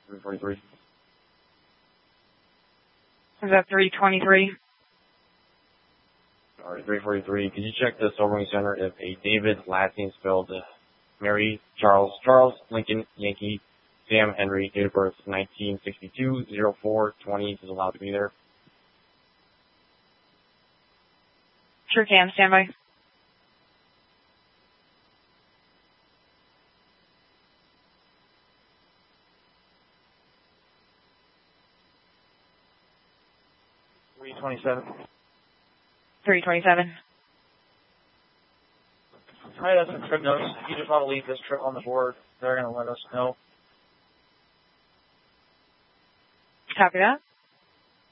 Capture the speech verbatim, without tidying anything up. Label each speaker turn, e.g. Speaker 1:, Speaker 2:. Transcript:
Speaker 1: three forty-three.
Speaker 2: Is that three twenty-three?
Speaker 1: Alright, three forty-three. Could you check the sobering center if a David, last name spelled uh, Mary, Charles, Charles, Lincoln, Yankee, Sam, Henry, date of birth nineteen sixty-two, oh four twenty is allowed to be there?
Speaker 2: Sure can. Stand by.
Speaker 3: three twenty-seven.
Speaker 2: three twenty-seven.
Speaker 3: Alright, that's some trip notes. If you just want to leave this trip on the board, they're going to let us know.
Speaker 2: Copy that.